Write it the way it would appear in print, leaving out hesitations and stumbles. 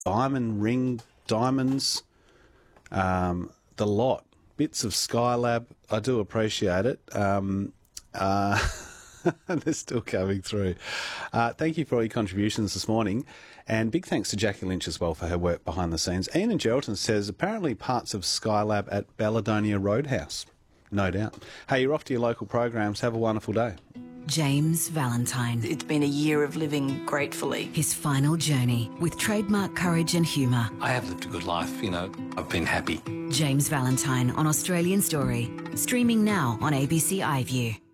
diamond ring, diamonds, the lot. Bits of Skylab. I do appreciate it. They're still coming through. Thank you for all your contributions this morning. And big thanks to Jackie Lynch as well for her work behind the scenes. Ian in Geraldton says apparently parts of Skylab at Balladonia Roadhouse. No doubt. Hey, you're off to your local programs. Have a wonderful day. James Valentine. It's been a year of living gratefully. His final journey with trademark courage and humour. I have lived a good life, I've been happy. James Valentine on Australian Story. Streaming now on ABC iView.